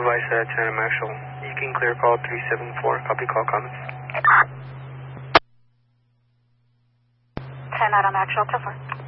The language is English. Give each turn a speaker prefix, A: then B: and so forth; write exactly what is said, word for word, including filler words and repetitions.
A: advice, uh, ten Adam Actual. You can clear call three seven four. Copy call comments.
B: ten Adam Actual, ten four.